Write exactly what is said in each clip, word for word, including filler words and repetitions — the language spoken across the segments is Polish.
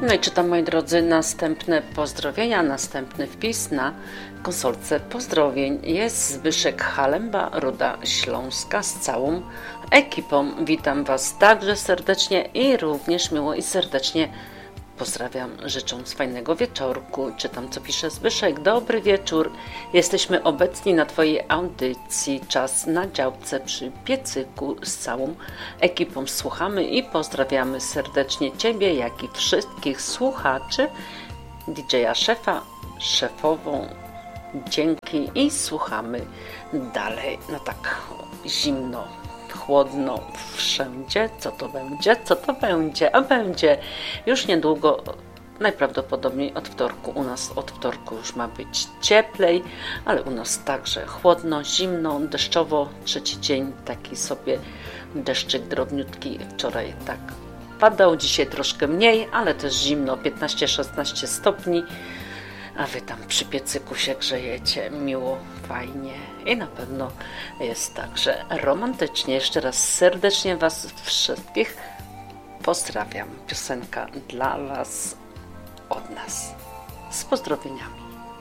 No i czytam, moi drodzy, następne pozdrowienia, następny wpis na konsolce pozdrowień. Jest Zbyszek Halemba, Ruda Śląska, z całą ekipą. Witam Was także serdecznie i również miło i serdecznie pozdrawiam, życząc fajnego wieczorku. Czytam, co pisze Zbyszek. Dobry wieczór. Jesteśmy obecni na Twojej audycji. Czas na działce przy piecyku. Z całą ekipą słuchamy i pozdrawiamy serdecznie Ciebie, jak i wszystkich słuchaczy, D J-a szefa, szefową. Dzięki i słuchamy dalej. No tak zimno, chłodno wszędzie. Co to będzie? Co to będzie? A będzie już niedługo, najprawdopodobniej od wtorku. U nas od wtorku już ma być cieplej, ale u nas także chłodno, zimno, deszczowo. Trzeci dzień taki sobie deszczyk drobniutki. Wczoraj tak padał, dzisiaj troszkę mniej, ale też zimno, piętnaście szesnaście stopni. A Wy tam przy piecyku się grzejecie, miło, fajnie i na pewno jest także romantycznie. Jeszcze raz serdecznie Was wszystkich pozdrawiam. Piosenka dla Was od nas z pozdrowieniami.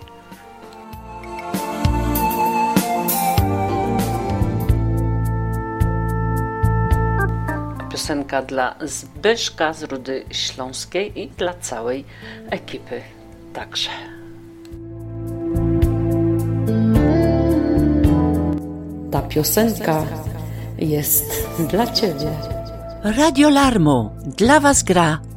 Piosenka dla Zbyszka z Rudy Śląskiej i dla całej ekipy także. Ta piosenka jest dla Ciebie. Radio Larmo dla Was gra